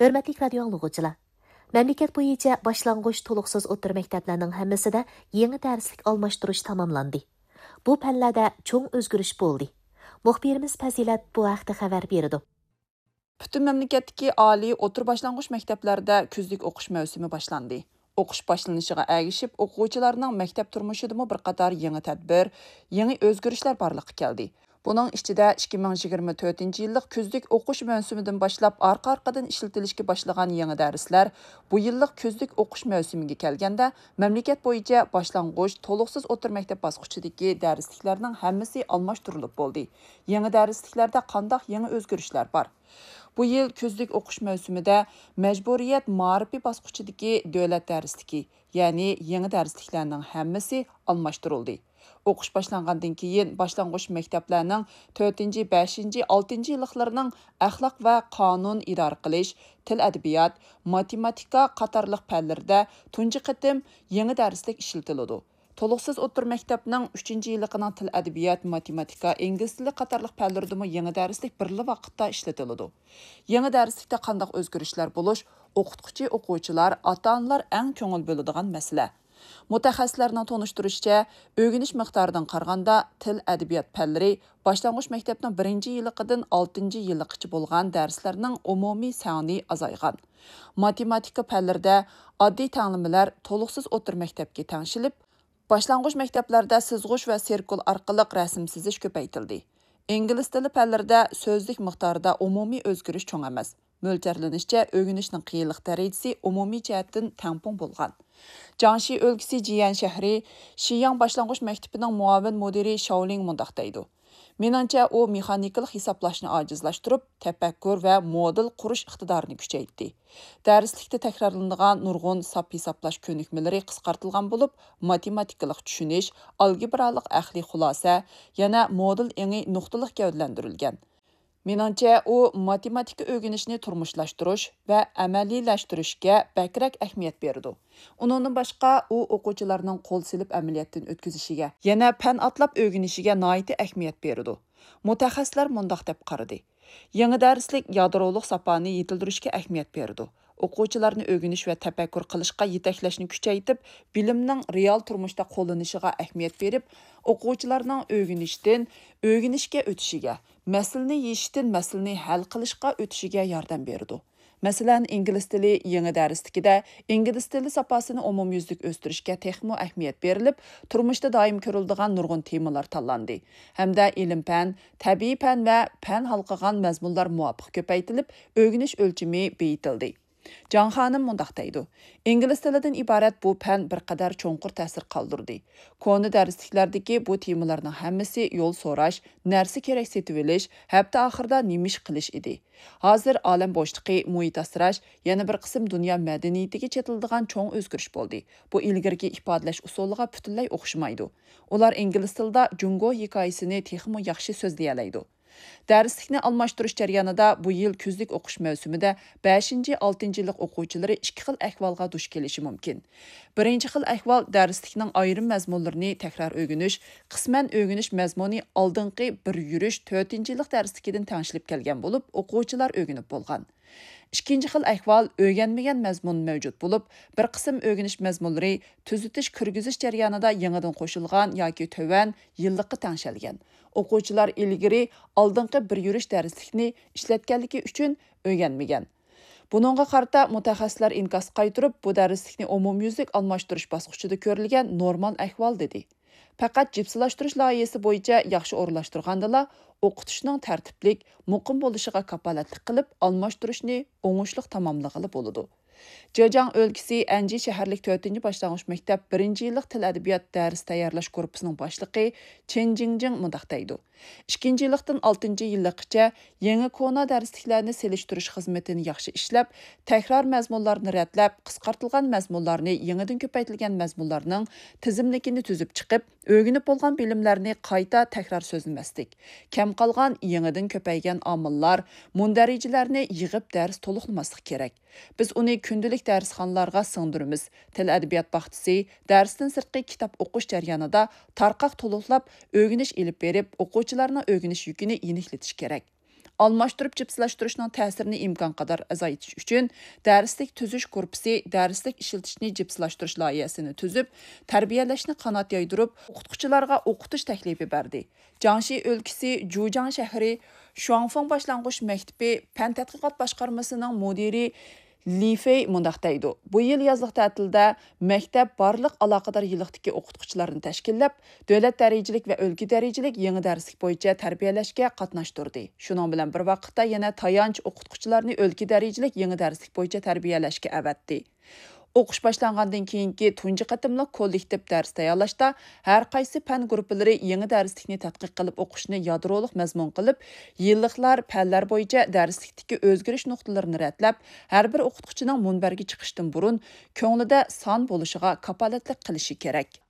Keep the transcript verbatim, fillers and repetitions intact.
Hörmətli radio anlıqçılar. Məmləkət boyunca başlanğıç toluqsuz o'rta məktəblərinin hamısında yeni dərslik almashtırış tamamlandı. Bu pəllədə çoğ özgürüş boldu. Muxbirimiz Fəzilət bu haqda xəbər berdi. Bütün məmləkətdəki ali o'rta başlanğıç məktəblərdə küzlük oxuş mövsümü başlandı. Oxuş başlanışıga əgişib, oxucularının məktəb turmuşidimi bir qatar yeni tədbir, yeni özgürüşlər barlıqqa keldi. Bunun içində ikki ming yigirma to'rtinchi yillik küzlük oxuş mövsümüdən başlap arqa-arqadan işletilishga başlagan yeni dərslər bu yillik küzlük oxuş mövsümiga kelgəndə məmləkət boyunca başlanğıç toluqsuz o'rta məktəb basqıçıdakı dərsliklərinin hammasi almashtirilib boldi. Yeni dərsliklərdə qandaq yeni özgürüşlər var? Bu yıl küzlük oxuş mövsümüdə məcburiyyət maarifi basqıçıdakı dövlət dərsliki, yəni yeni dərsliklərinin hammasi almashtirildi. Oxuş başlanğandan keyin başlanğıç məktəblərinin to'rtinchi, beshinchi, oltinchi yilliqlarının əxlaq və qanun idare qilish, til ədəbiyyat, matematika qatarlıq fənlərdə tunji qitim yeni dərslik işletiladi. Toluqsuz o'rta məktəbinin uchinchi yilliqining til ədəbiyyat, matematika, ingliz tili qatarlıq fənlərdəmi yeni dərslik birli vaqtda işletiladi. Yeni dərslikdə qandaq özgürüşlər buluş, o'qituvchi, o'quvchilar, ota-onalar eng ko'ngil bo'ladigan masala. Mutaxassislarning tonishtirishicha, o'rganish miqdoridan qaraganda til adabiyot fanlari boshlang'ich maktabning birinchi yilliqidan oltinchi yilliqgacha bo'lgan darslarning umumiy soni azaygan. Matematika fanlarida oddiy tanlimalar to'liqsiz o'rta maktabga tangshilib, boshlang'ich maktablarda sizg'ish va sirkul orqali rasm sizish ko'paytirildi. Ingliz tili fanlarida so'zlik miqdorida umumiy o'zgarish cho'ng emas. Mo'ljallanishcha o'rganishning qiyinlik darajasi umumiy jihatdan tangpung bo'lgan. Jiangxi o'lkasi Jiyan shahri Shiyang boshlang'ich maktabining muavin mudiri Shaoling mundaq deydi. Meningcha u mexanikal hisoblashni ojizlashtirib, tafakkur va model qurish iqtidorini kuchaytirdi. Darslikda takrorlanadigan nurg'un sap hisoblash ko'nikmalari qisqartirilgan bo'lib, matematikalik tushunish, algebralik aqliy xulosa, yana model yangi nuqtalik gavdalantirilgan. Meningcha u matematika o'rganishni turmushlaштырыш va amaliylashtirishga bakrak ahamiyat berdi. Uningdan boshqa u o'quvchilarning qo'l silib amaliyotdan o'tkazishiga, yana fan atlab o'rganishiga nihoyat ahamiyat berdi. Mutaxassislar mundaq deb qaradi. Yangi darslik yadroliq sapani yetildirishga ahamiyat berdi. O'quvchilarni o'rganish va tafakkur qilishga yetaklashni kuchaytirib, bilimning real turmushda qo'llanishiga ahamiyat berib, o'quvchilarning o'rganishdan o'rganishga o'tishiga, masalani yechishdan masalani hal qilishga o'tishiga yordam berdi. Masalan, ingliz tili yangi darslikida ingliz tili sapasini umumyuzlik o'stirishga texmo ahamiyat berilib, turmushda doim ko'riladigan nurg'un temalar tanlandi. Hamda ilm-fan, tabiiy fan va fan halqagan mazmunlar muvofiq ko'paytirilib, o'rganish o'lchami beyitildi. Can xanım mundaq deydi. İngliz tilidan ibarat bu fan bir qadar cho'nqur ta'sir qoldirdi. Koni darsliklardagi bu temalarning hammasi yo'l so'rash, narsa kerak setib olish, hatto oxirida nimish qilish edi. Hozir olam bo'shliqi, muhit asrash, yana bir qism dunyo madaniyatiga chetiladigan cho'ng o'zgarish bo'ldi. Bu ilgirgi ifodalash usuliga butunlay o'xshamaydi. Ular ingliz tilida Jungo hikoyasini texmo yaxshi so'zlay oladi. Darslikni almashtirish jarayonida bu yil kuzlik o'qish mavsumida beshinchi oltinchi yillik o'quvchilari ikki xil ahvolga duch kelishi mumkin. Birinchi xil ahvol darslikning ayrim mazmunlarini takror o'rganish, qisman o'rganish mazmuni oldingi bir yurish to'rtinchi yillik darslikidan tanishilib kelgan bo'lib, o'quvchilar o'rganib bo'lgan. İkinci xil ahvol o'rganmagan mazmun mavjud bo'lib, bir qism o'rganish mazmunlari tuzitish kirgizish jarayonida yangidan qo'shilgan yoki to'van yillikqa tangshalgan. O'quvchilar ilgari oldingi bir yurish darslikni ishlatganligi uchun o'rganmagan. Buningga qarata mutaxassislar inkos qaytirib, bu darslikni umumyuzlik almashtirish bosqichida ko'rilgan normal ahvol dedi. Faqat jipsilashtirish loyihasi bo'yicha yaxshi o'rlashtirgandala, o'qitishning tartiblik, muqim bo'lishiga kapolatlik qilib, almashtirishni o'ngishli tamomlag'ili bo'ladi. Zhejiang o'lkasi Anji shaharlik to'rtinchi boshlang'ich maktab birinchi yillik til adabiyot dars tayyorlash korpusining boshlig'i Chen Jingjing mundaq deydi. ikkinchi yillikdan oltinchi yillikgacha yangi kona darsliklarni selishtirish xizmatini yaxshi ishlab, takror mazmunlarni ratlab, qisqartirilgan mazmunlarni yangidan ko'paytirilgan mazmunlarning tizimligini tuzib chiqib, o'rganib bo'lgan bilimlarni qayta takror so'zlamaslik. Kam qolgan yangidan ko'paygan omillar, mundarijalarni yig'ib dars to'liqlamaslik kerak. Biz uni kundalik darsxonalarga singdiramiz. Til adabiyot baxtisi darsdan sirtqi kitob o'qish jarayonida tarqaq to'liqlab o'rganish ilib berib, o'quvchilarning o'rganish yukini yeniklatish kerak. almashtirib jipslashtirishning ta'sirini imkon qadar azaytish uchun darslik tuzish korpusi darslik ishlatishni jipslashtirish loyihasini tuzib, tarbiyalashni qanot yoydirib, o'qituvchilarga o'qitish taklifi berdi. Jiangxi o'lkasi Jujang shahri Shuangfeng boshlang'ich maktabi fan tadqiqot boshqarmasining mudiri Li Fei mundaq deydi. Bu yil yozliq ta'tilda maktab barliq aloqador yilliqdagi o'qituvchilarni tashkillab, davlat darajalik va o'lka darajalik yangi darslik bo'yicha tarbiyalashga qatnashtirdi. Shuning bilan bir vaqtda yana tayanch o'qituvchilarni o'lka darajalik yangi darslik bo'yicha tarbiyalashga avatdi. O'qish boshlangandan keyingi tunji qatimliq kollektiv dars tayyorlashda har qaysi fan guruhlari yangi darslikni tadqiq qilib o'qishni yadroliq mazmun qilib, yilliklar fanlar bo'yicha darslikdagi o'zgarish nuqtalarini ratlab, har bir o'qituvchining munbarga chiqishdan burun ko'nglida son bo'lishiga kapolatlik qilishi kerak.